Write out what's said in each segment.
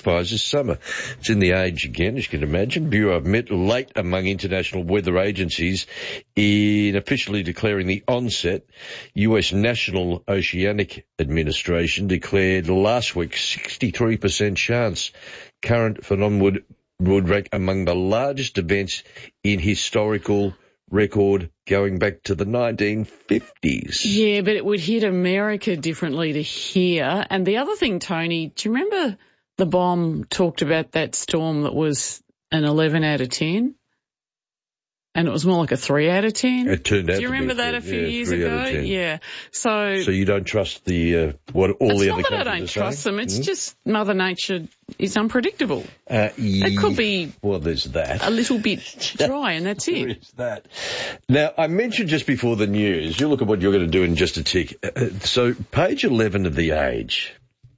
expires this summer. It's in the Age again, as you can imagine. Bureau have met late among international weather agencies in officially declaring the onset. US National Oceanic Administration declared last week 63% chance. Current phenomenon would rank among the largest events in historical record going back to the 1950s. Yeah, but it would hit America differently to here. And the other thing, Tony, do you remember the bomb talked about that storm that was an 11 out of 10? And it was more like a 3 out of 10. It turned out to be. Do you remember that a few years ago? Yeah. So you don't trust the what all the other countries are saying? It's not that I don't trust them. It's just Mother Nature is unpredictable. It could be there's that. A little bit dry, and that's it. There is that. Now, I mentioned just before the news, you look at what you're going to do in just a tick. So page 11 of The Age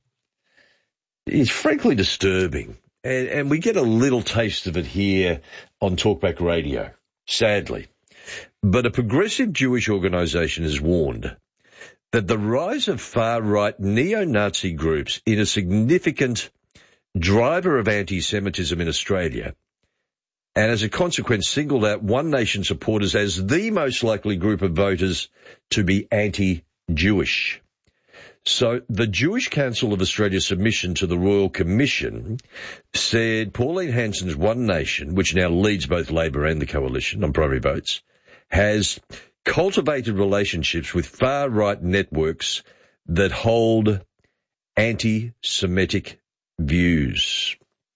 is frankly disturbing, and we get a little taste of it here on Talkback Radio. Sadly. But a progressive Jewish organisation has warned that the rise of far-right neo-Nazi groups is a significant driver of anti-Semitism in Australia, and as a consequence singled out One Nation supporters as the most likely group of voters to be anti-Jewish. So the Jewish Council of Australia's submission to the Royal Commission said Pauline Hanson's One Nation, which now leads both Labor and the Coalition on primary votes, has cultivated relationships with far-right networks that hold anti-Semitic views.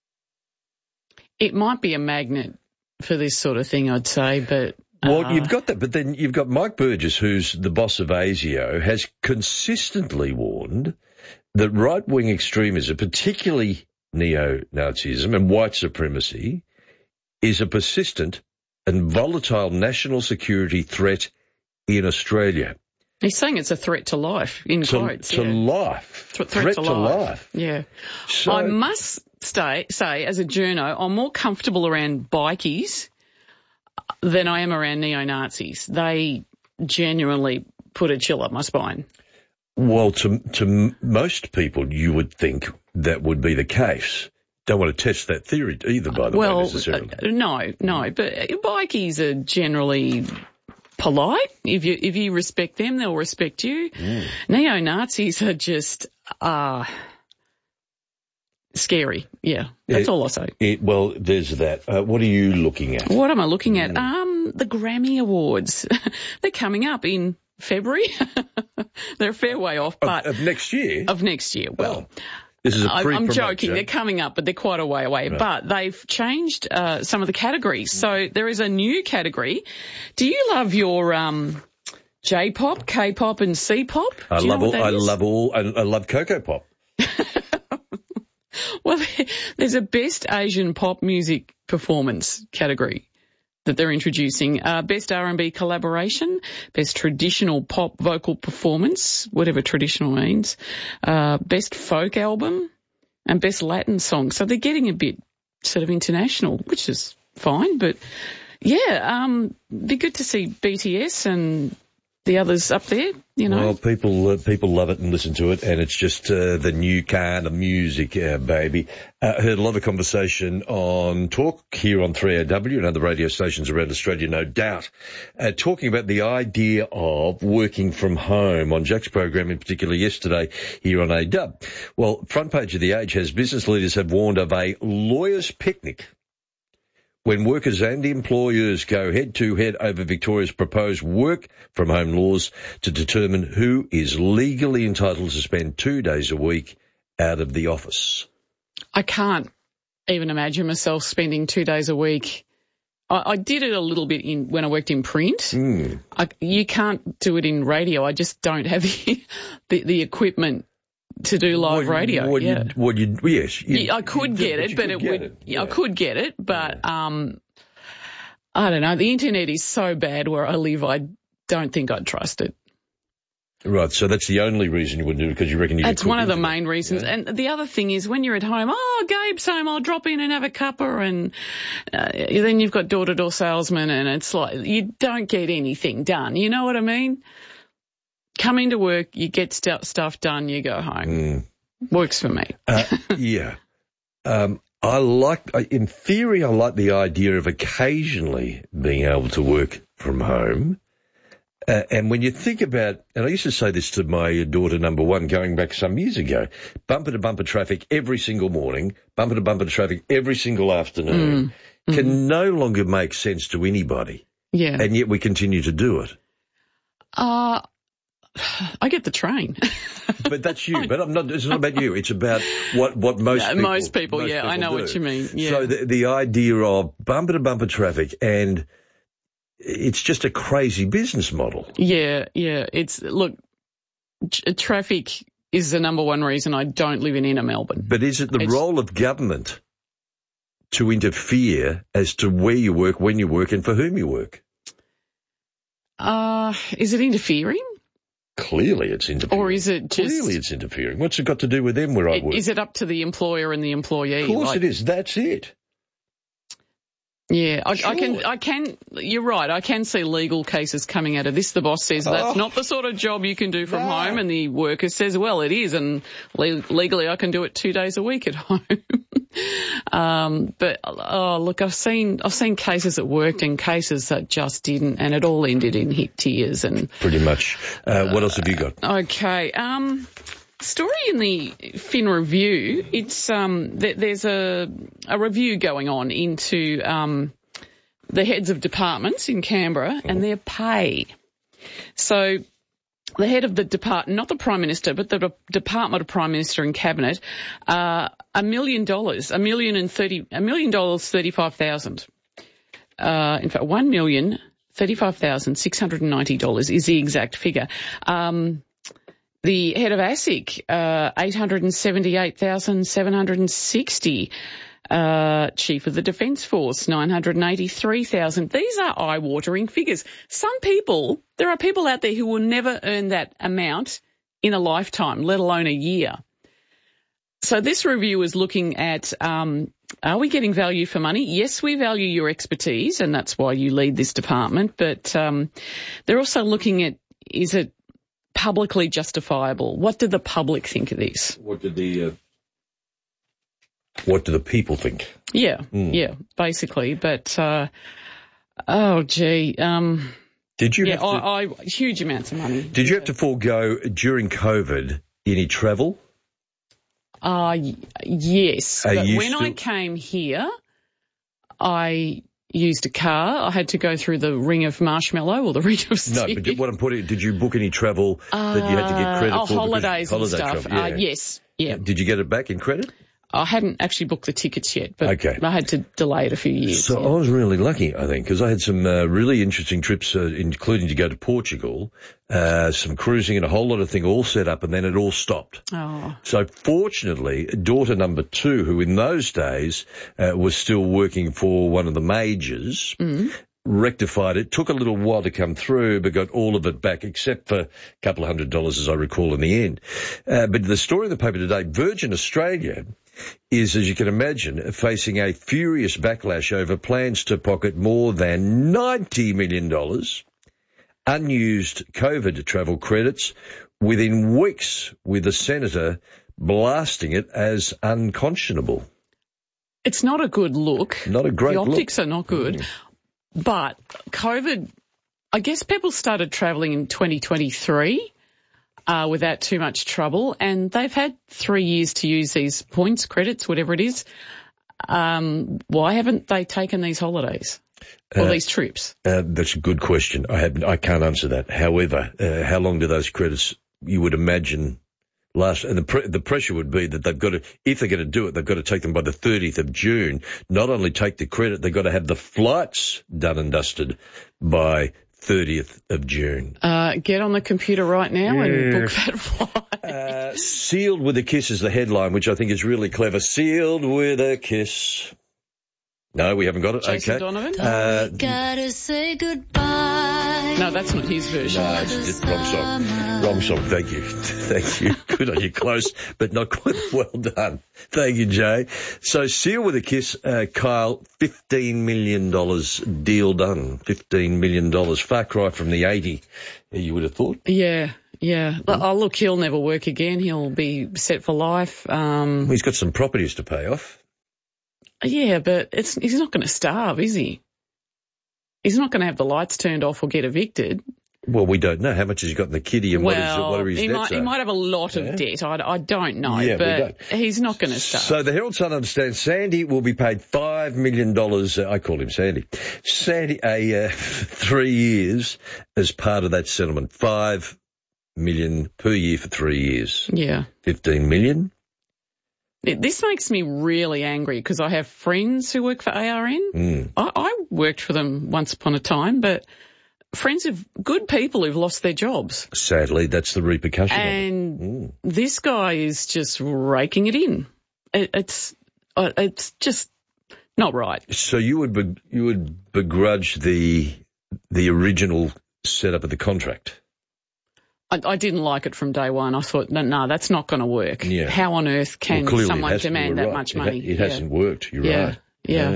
It might be a magnet for this sort of thing, I'd say, but... Well, you've got that, but then you've got Mike Burgess, who's the boss of ASIO, has consistently warned that right-wing extremism, particularly neo-Nazism and white supremacy, is a persistent and volatile national security threat in Australia. He's saying it's a threat to life, in quotes. To life. Threat to life. Yeah. So, I must say, as a journo, I'm more comfortable around bikies than I am around neo-Nazis. They genuinely put a chill up my spine. Well, to most people, you would think that would be the case. Don't want to test that theory either, by the way, necessarily. No, but bikies are generally polite. If you respect them, they'll respect you. Neo-Nazis are just scary. Yeah, that's all I'll say. There's that. What are you looking at? What am I looking at? The Grammy Awards. They're coming up in February. They're a fair way off, but of next year. Of next year. Well, this is I'm joking. They're coming up, but they're quite a way away. Right. But they've changed some of the categories. So there is a new category. Do you love your J-pop, K-pop, and C-pop? I love Cocoa Pop. Well, there's a Best Asian Pop Music Performance category that they're introducing. Best R&B Collaboration, Best Traditional Pop Vocal Performance, whatever traditional means, Best Folk Album, and Best Latin Song. So they're getting a bit sort of international, which is fine. But, yeah, be good to see BTS and the others up there, you know. Well, people love it and listen to it, and it's just the new kind of music, baby. Heard a lot of conversation on Talk here on 3AW and other radio stations around Australia, no doubt, talking about the idea of working from home. On Jack's program in particular yesterday here on AW. Well, front page of The Age has business leaders have warned of a lawyer's picnic when workers and employers go head-to-head over Victoria's proposed work-from-home laws to determine who is legally entitled to spend 2 days a week out of the office. I can't even imagine myself spending 2 days a week. I did it a little bit when I worked in print. You can't do it in radio. I just don't have the equipment to do live radio. I could get it, but I could get it, but I don't know. The internet is so bad where I live. I don't think I'd trust it. Right, so that's the only reason you wouldn't do it, because you reckon you could. That's one of the main reasons. Yeah. And the other thing is when you're at home, Gabe's home, I'll drop in and have a cuppa, and then you've got door-to-door salesmen, and it's like you don't get anything done. You know what I mean? Come into work, you get stuff done, you go home. Works for me. Yeah. in theory, I like the idea of occasionally being able to work from home. And when you think about, and I used to say this to my daughter number one going back some years ago, bumper-to-bumper traffic every single morning, bumper-to-bumper traffic every single afternoon can no longer make sense to anybody. Yeah. And yet we continue to do it. I get the train. But that's you. But it's not about you. It's about what most people I know do. what you mean. Yeah. So the idea of bumper-to-bumper traffic, and it's just a crazy business model. Yeah. Traffic is the number one reason I don't live in inner Melbourne. But is it the role of government to interfere as to where you work, when you work, and for whom you work? Is it interfering? Clearly it's interfering. Or is it just... Clearly it's interfering. What's it got to do with them where I work? Is it up to the employer and the employee? Of course it is. That's it. Yeah, I can, you're right, I can see legal cases coming out of this. The boss says that's not the sort of job you can do from home, and the worker says, well, it is, and legally I can do it 2 days a week at home. But look, I've seen cases that worked and cases that just didn't, and it all ended in tears. And pretty much. What else have you got? Okay. Story in the Fin Review. It's there's a review going on into the heads of departments in Canberra and their pay. So the head of the department, not the Prime Minister, but the Department of Prime Minister and Cabinet, $1 million, $35,000. In fact, $1,035,690 is the exact figure. The head of ASIC, $878,760. Chief of the Defence Force, $983,000. These are eye-watering figures. There are people out there who will never earn that amount in a lifetime, let alone a year. So this review is looking at, are we getting value for money? Yes, we value your expertise, and that's why you lead this department. But they're also looking at, is it publicly justifiable? What do the public think of this? What do the people think? Yeah, basically. But did you? Huge amounts of money. Did you have to forego during COVID any travel? Yes. But when I came here, I used a car. I had to go through the ring of marshmallow or the ring of stick. No, but what I'm putting, did you book any travel that you had to get credit for? Holidays and stuff. Travel, yes. Yeah. Did you get it back in credit? I hadn't actually booked the tickets yet, but I had to delay it a few years. So I was really lucky, I think, because I had some really interesting trips, including to go to Portugal, some cruising and a whole lot of things all set up, and then it all stopped. Oh. So fortunately, daughter number two, who in those days was still working for one of the majors, rectified it. Took a little while to come through, but got all of it back, except for a couple of $100, as I recall, in the end. But the story in the paper today, Virgin Australia is, as you can imagine, facing a furious backlash over plans to pocket more than $90 million unused COVID travel credits within weeks, with the senator blasting it as unconscionable. It's not a good look. Not a great look. The optics are not good. But COVID, I guess people started travelling in 2023 without too much trouble, and they've had 3 years to use these points, credits, whatever it is. Why haven't they taken these holidays or these trips? That's a good question. I can't answer that. However, how long do those credits, you would imagine, last? And the pressure would be that they've got to, if they're going to do it, they've got to take them by the 30th of June. Not only take the credit, they've got to have the flights done and dusted by 30th of June. Get on the computer right now and book that flight. Sealed with a kiss is the headline, which I think is really clever. Sealed with a kiss. No, we haven't got it. Jason okay. Donovan? Gotta say goodbye. No, that's not his version. No, it's just wrong song. Wrong song. Thank you. Thank you. Good on you. Close, but not quite well done. Thank you, Jay. So, Seal with a kiss, Kyle, $15 million deal done. $15 million. Far cry from the 80, you would have thought. Yeah. Oh, look, he'll never work again. He'll be set for life. He's got some properties to pay off. Yeah, but he's not going to starve, is he? He's not going to have the lights turned off or get evicted. Well, we don't know how much has he got in the kitty and what are his debts he are. might have a lot of debt. I don't know, Yeah, but he's not going to starve. So the Herald Sun understands Sandy will be paid $5 million. I call him Sandy. 3 years as part of that settlement. $5 million per year for 3 years. Yeah. $15 million. This makes me really angry because I have friends who work for ARN. I worked for them once upon a time, but friends of good people who've lost their jobs. Sadly, that's the repercussion and this guy is just raking it in. It's just not right. So you would begrudge the original setup of the contract? I didn't like it from day one. I thought, no, that's not going to work. Yeah. How on earth can someone demand that much money? It hasn't worked. You're right. Yeah.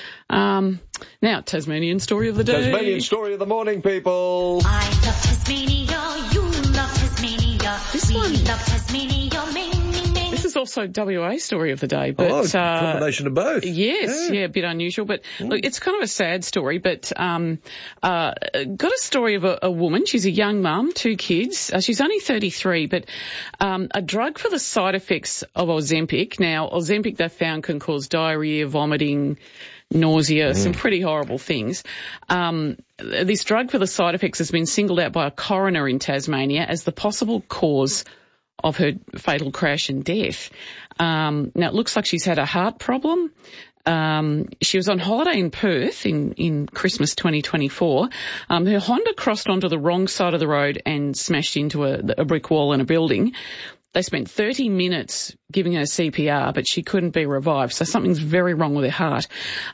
Now, Tasmanian story of the day. Tasmanian story of the morning, people. I love Tasmania, you love Tasmania. Love Tasmania, me. This is also WA story of the day. But, combination of both. Yes, a bit unusual. But look, it's kind of a sad story, but got a story of a woman. She's a young mum, 2 kids. She's only 33, but a drug for the side effects of Ozempic. Now, Ozempic they found can cause diarrhea, vomiting, nausea, some pretty horrible things. This drug for the side effects has been singled out by a coroner in Tasmania as the possible cause of her fatal crash and death. Now, it looks like she's had a heart problem. She was on holiday in Perth in Christmas 2024. Her Honda crossed onto the wrong side of the road and smashed into a brick wall in a building. They spent 30 minutes giving her CPR, but she couldn't be revived. So something's very wrong with her heart.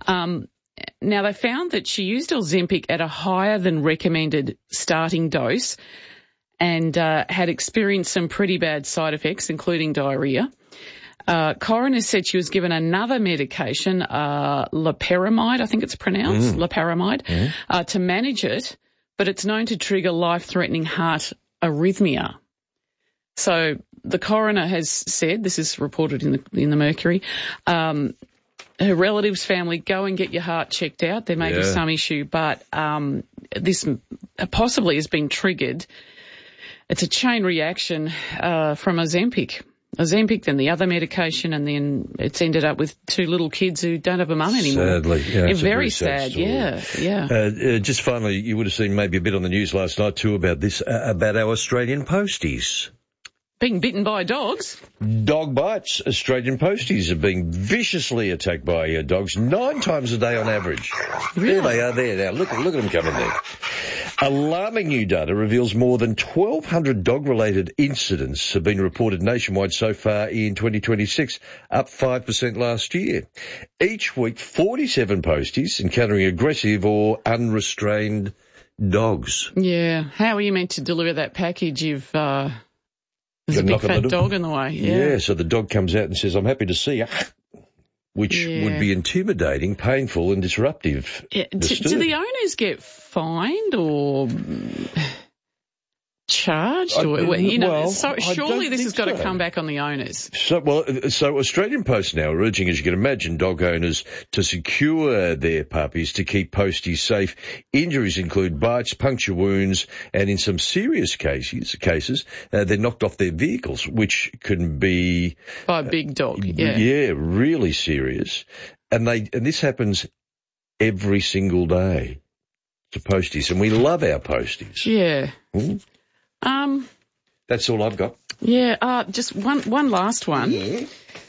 Now, they found that she used Ozempic at a higher than recommended starting dose and had experienced some pretty bad side effects, including diarrhea. Coroner said she was given another medication, loperamide, I think it's pronounced, loperamide, to manage it, but it's known to trigger life-threatening heart arrhythmia. So the coroner has said, this is reported in the Mercury, her relatives, family, go and get your heart checked out. There may be some issue, but this possibly has been triggered. It's a chain reaction from Ozempic, then the other medication, and then it's ended up with 2 little kids who don't have a mum anymore. Sadly, yeah. Very sad, yeah. Just finally, you would have seen maybe a bit on the news last night too about this, about our Australian posties. Being bitten by dogs. Dog bites. Australian posties are being viciously attacked by dogs 9 times a day on average. Really? There they are there now. Look at them coming there. Alarming new data reveals more than 1,200 dog-related incidents have been reported nationwide so far in 2026, up 5% last year. Each week, 47 posties encountering aggressive or unrestrained dogs. Yeah. How are you meant to deliver that package if there's a big fat dog in the way? Yeah, so the dog comes out and says, I'm happy to see you, which would be intimidating, painful and disruptive. Yeah. Do the owners get fined or charged? Surely this has got to come back on the owners. So Australian Post now are urging, as you can imagine, dog owners to secure their puppies to keep posties safe. Injuries include bites, puncture wounds, and in some serious cases, they're knocked off their vehicles, which can be by a big dog. Yeah, really serious. And this happens every single day to posties, and we love our posties. Yeah. That's all I've got. Yeah, just one last one. Yeah.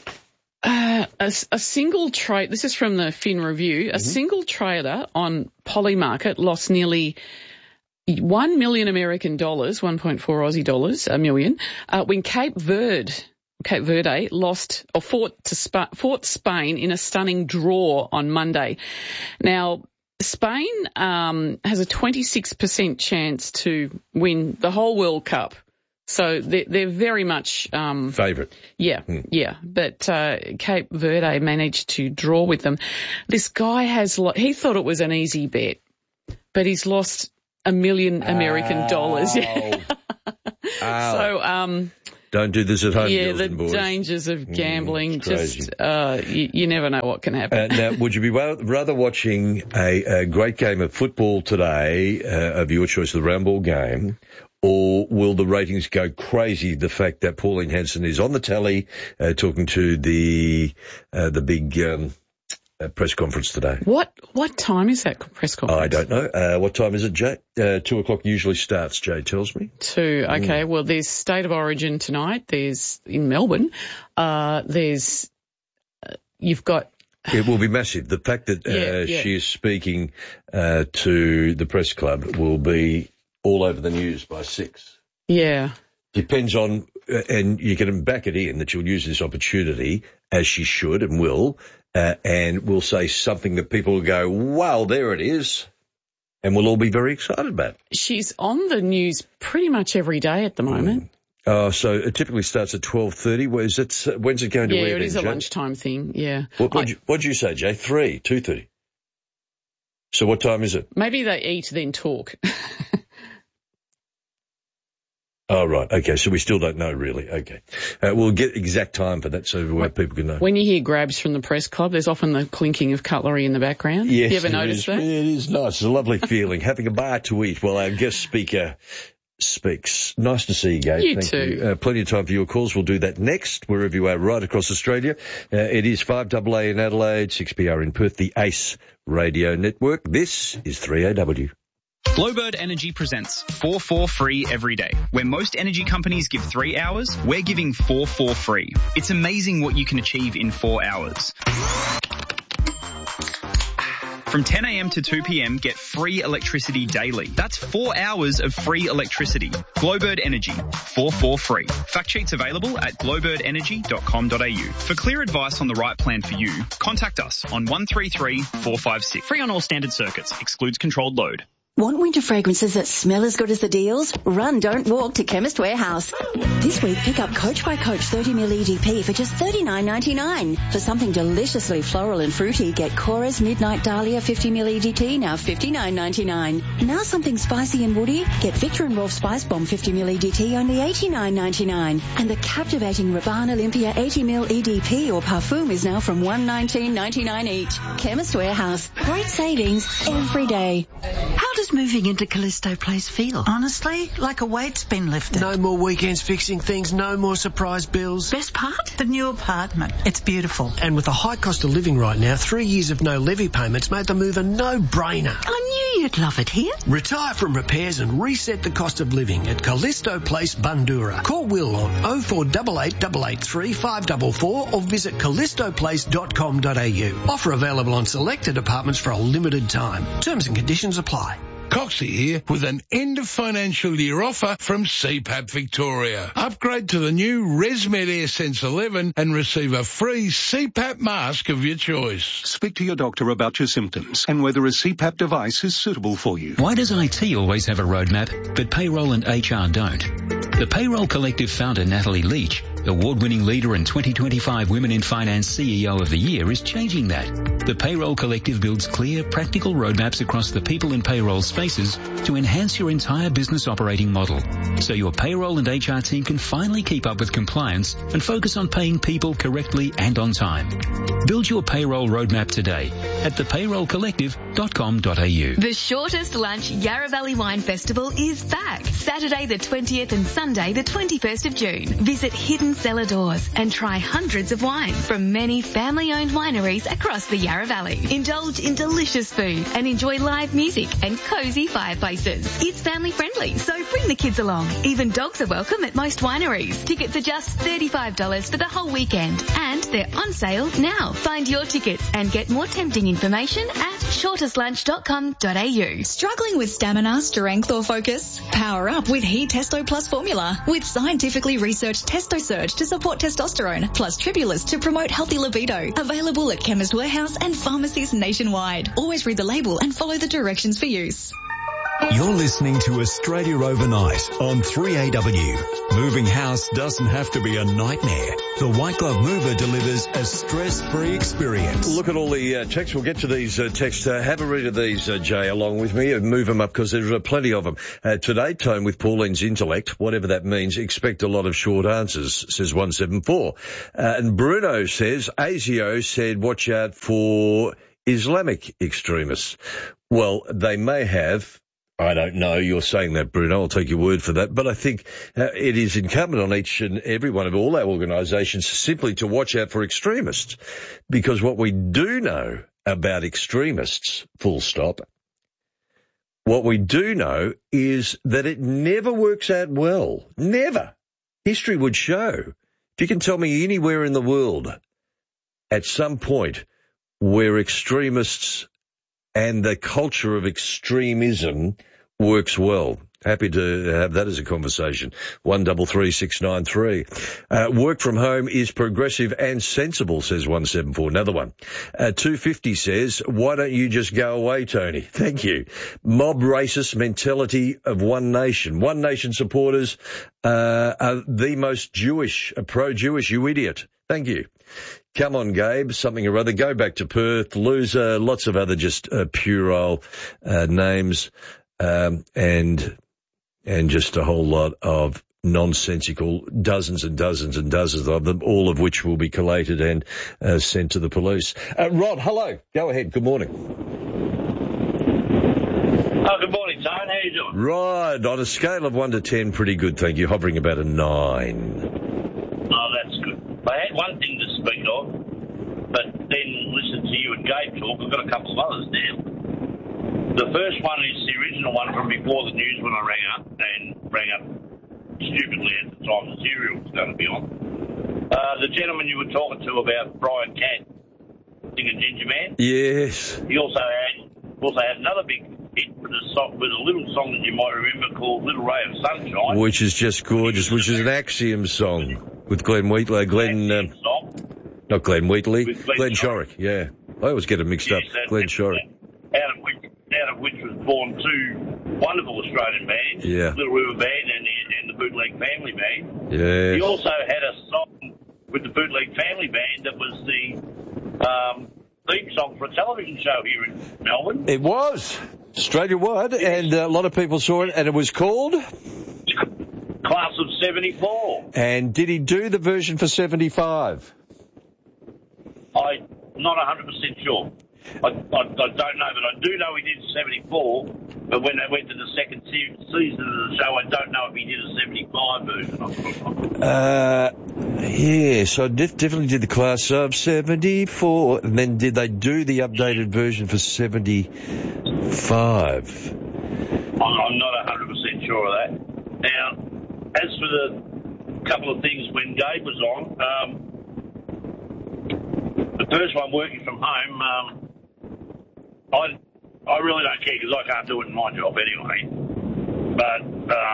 A single trade, this is from the Fin Review, a single trader on Polymarket lost nearly 1 million American dollars, 1.4 Aussie dollars, a million, when Cape Verde lost or fought Spain in a stunning draw on Monday. Now, Spain has a 26% chance to win the whole World Cup. So they're very much favourite. Yeah. But Cape Verde managed to draw with them. This guy he thought it was an easy bet, but he's lost $1 million American dollars. Yeah. So Don't do this at home, Yeah, girls the and boys. dangers of gambling. It's crazy. You never know what can happen. Now, would you be rather watching a great game of football today, of your choice, the round ball game, or will the ratings go crazy, the fact that Pauline Hanson is on the tally talking to the big press conference today? What time is that press conference? I don't know. What time is it, Jay? 2:00 usually starts, Jay tells me. 2, okay. Well, there's State of Origin tonight. There's in Melbourne. You've got... It will be massive. The fact that she is speaking to the press club will be all over the news by 6. Yeah. Depends on, and you can back it in that she'll use this opportunity, as she should and will, and will say something that people will go, wow, there it is, and we'll all be very excited about. She's on the news pretty much every day at the moment. So it typically starts at 12:30. When's it going to air? Yeah, it is a Jay? lunchtime thing, yeah. What'd you say, Jay? 2:30. So what time is it? Maybe they eat, then talk. Oh, right. Okay, so we still don't know, really. Okay. We'll get exact time for that so people can know. When you hear grabs from the press club, there's often the clinking of cutlery in the background. Yes, you ever noticed that? It is nice. It's a lovely feeling, having a bar to eat while our guest speaker speaks. Nice to see you, Gabe. You Thank too. you. Plenty of time for your calls. We'll do that next, wherever you are, right across Australia. It is 5AA in Adelaide, 6PR in Perth, the ACE Radio Network. This is 3AW. Glowbird Energy presents 4 free every day. Where most energy companies give 3 hours, we're giving 4 free. It's amazing what you can achieve in 4 hours. From 10 a.m. to 2 p.m, get free electricity daily. That's 4 hours of free electricity. Glowbird Energy, 4 free. Fact sheets available at glowbirdenergy.com.au. For clear advice on the right plan for you, contact us on 133 456. Free on all standard circuits. Excludes controlled load. Want winter fragrances that smell as good as the deals? Run, don't walk to Chemist Warehouse. This week, pick up Coach by Coach 30ml EDP for just $39.99. For something deliciously floral and fruity, get Cora's Midnight Dahlia 50ml EDT, now $59.99. Now something spicy and woody, get Victor and Rolf Spice Bomb 50ml EDT, only $89.99. And the captivating Rabanne Olympia 80ml EDP or Parfum is now from $119.99 each. Chemist Warehouse. Great savings every day. How does moving into Callisto Place feel? Honestly, like a weight's been lifted. No more weekends fixing things, no more surprise bills. Best part? The new apartment. It's beautiful. And with the high cost of living right now, 3 years of no levy payments made the move a no-brainer. I knew you'd love it here. Retire from repairs and reset the cost of living at Callisto Place, Bundoora. Call Will on 0488 883 544 or visit callistoplace.com.au. Offer available on selected apartments for a limited time. Terms and conditions apply. Coxie here with an end of financial year offer from CPAP Victoria. Upgrade to the new ResMed AirSense 11 and receive a free CPAP mask of your choice. Speak to your doctor about your symptoms and whether a CPAP device is suitable for you. Why does IT always have a roadmap, but payroll and HR don't? The Payroll Collective founder Natalie Leach, award-winning leader and 2025 Women in Finance CEO of the Year, is changing that. The Payroll Collective builds clear, practical roadmaps across the people and payroll spaces to enhance your entire business operating model, so your payroll and HR team can finally keep up with compliance and focus on paying people correctly and on time. Build your payroll roadmap today at thepayrollcollective.com.au. The shortest lunch Yarra Valley Wine Festival is back. Saturday the 20th and Sunday the 21st of June. Visit Hidden Cellar Doors and try hundreds of wines from many family-owned wineries across the Yarra Valley. Indulge in delicious food and enjoy live music and cozy fireplaces. It's family-friendly, so bring the kids along. Even dogs are welcome at most wineries. Tickets are just $35 for the whole weekend, and they're on sale now. Find your tickets and get more tempting information at shortestlunch.com.au. Struggling with stamina, strength or focus? Power up with He Testo Plus formula with scientifically researched Testo Surge to support testosterone, plus Tribulus to promote healthy libido. Available at Chemist Warehouse and pharmacies nationwide. Always read the label and follow the directions for use. You're listening to Australia Overnight on 3AW. Moving house doesn't have to be a nightmare. The White Glove Mover delivers a stress-free experience. Look at all the texts. We'll get to these texts. Have a read of these, Jay, along with me. Move them up because there's plenty of them. Today, Tone with Pauline's intellect, whatever that means, expect a lot of short answers, says 174. And Bruno says, ASIO said, watch out for Islamic extremists. Well, they may have. I don't know. You're saying that, Bruno. I'll take your word for that. But I think it is incumbent on each and every one of all our organisations simply to watch out for extremists. Because what we do know about extremists, full stop, what we do know is that it never works out well. Never. History would show. If you can tell me anywhere in the world at some point where extremists and the culture of extremism works well. Happy to have that as a conversation. 133693. Work from home is progressive and sensible, says 174. Another one. 250 says, why don't you just go away, Tony? Thank you. Mob racist mentality of One Nation. One Nation supporters are the most Jewish, pro-Jewish, you idiot. Thank you. Come on, Gabe, something or other. Go back to Perth, loser, lots of other just puerile names, and just a whole lot of nonsensical, dozens and dozens and dozens of them, all of which will be collated and sent to the police. Rod, hello. Go ahead. Good morning. Oh, good morning, Tone. How you doing? Rod, on a scale of 1 to 10, pretty good, thank you. Hovering about a 9. Oh, that's good. I had one thing to speak of, but then listen to you and Gabe talk. I've got a couple of others now. The first one is the original one from before the news when I rang up stupidly at the time the serial was going to be on. The gentleman you were talking to about Brian Catt singing Ginger Man. Yes. He also had another big hit with a little song that you might remember called Little Ray of Sunshine. Which is just gorgeous, which is an Axiom song with Glenn Wheatley. Not Glenn Wheatley, Glenn Shorrock, yeah. I always get it mixed up. Glenn Shorrock. Out of which was born two wonderful Australian bands, yeah. Little River Band and the Bootleg Family Band. Yeah. He also had a song with the Bootleg Family Band that was the theme song for a television show here in Melbourne. It was Australia-wide, and a lot of people saw it, and it was called Class of 74. And did he do the version for 75? I'm not 100% sure. I don't know, but I do know he did 74, but when they went to the second season of the show, I don't know if he did a 75 version. Yeah, so I definitely did the Class of 74, and then did they do the updated version for 75? I'm not 100% sure of that. Now, as for the couple of things when Gabe was on, the first one, working from home, I really don't care because I can't do it in my job anyway. But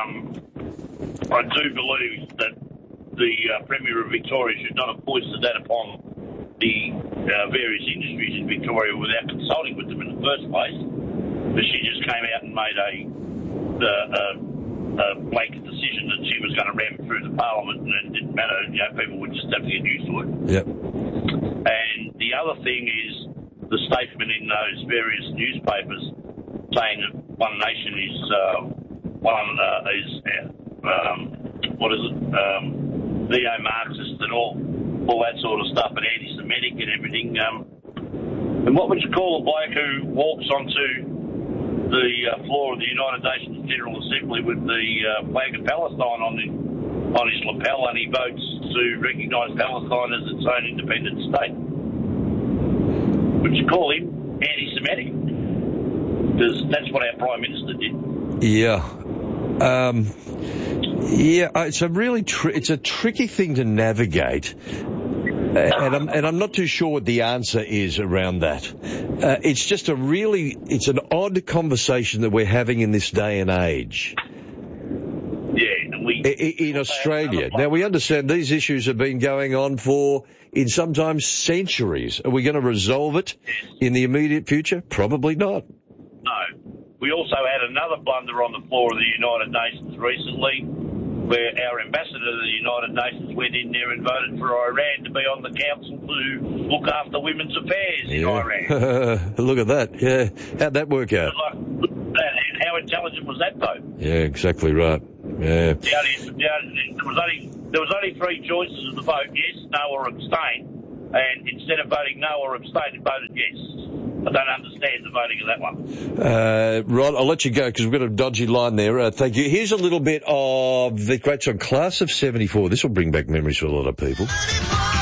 I do believe that the Premier of Victoria should not have foisted that upon the various industries in Victoria without consulting with them in the first place. But she just came out and made a blanket decision that she was going to ram it through the Parliament, and it didn't matter. You know, people would just have to get used to it. Yep. And the other thing is the statement in those various newspapers saying that One Nation is neo-Marxist and all that sort of stuff, and anti-Semitic and everything. And what would you call a bloke who walks onto the floor of the United Nations General Assembly with the flag of Palestine on his lapel, and he votes to recognise Palestine as its own independent state? Would you call him anti-Semitic? Because that's what our Prime Minister did. Yeah. It's a really it's a tricky thing to navigate, and I'm not too sure what the answer is around that. It's just it's an odd conversation that we're having in this day and age. In Australia. Now, we understand these issues have been going on for, in sometimes centuries. Are we going to resolve it in the immediate future? Probably not. No. We also had another blunder on the floor of the United Nations recently, where our ambassador to the United Nations went in there and voted for Iran to be on the council to look after women's affairs in Iran. Look at that. Yeah. How'd that work out? How intelligent was that vote? Yeah, exactly right. Yeah. There was only three choices of the vote: yes, no, or abstain. And instead of voting no or abstain, it voted yes. I don't understand the voting of that one. Rod, I'll let you go because we've got a dodgy line there. Thank you. Here's a little bit of the great song, Class of 74. This will bring back memories for a lot of people.